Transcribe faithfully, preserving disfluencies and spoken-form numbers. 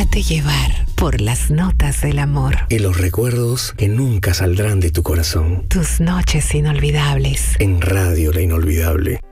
Déjate llevar por las notas del amor. Y los recuerdos que nunca saldrán de tu corazón. Tus noches inolvidables. En Radio La Inolvidable.